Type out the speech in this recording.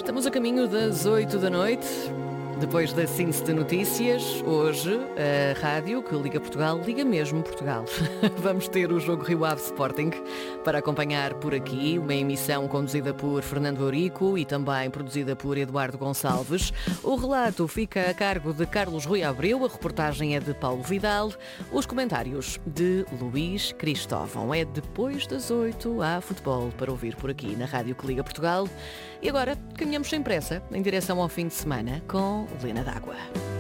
Estamos a caminho das 8 da noite. Depois da síntese de notícias, hoje a rádio que liga Portugal, liga mesmo Portugal. Vamos ter o jogo Rio Ave Sporting para acompanhar por aqui, uma emissão conduzida por Fernando Eurico e também produzida por Eduardo Gonçalves. O relato fica a cargo de Carlos Rui Abreu, a reportagem é de Paulo Vidal, os comentários de Luís Cristóvão. É depois das 8 há futebol para ouvir por aqui na rádio que liga Portugal. E agora caminhamos sem pressa em direção ao fim de semana com Lena D'Água.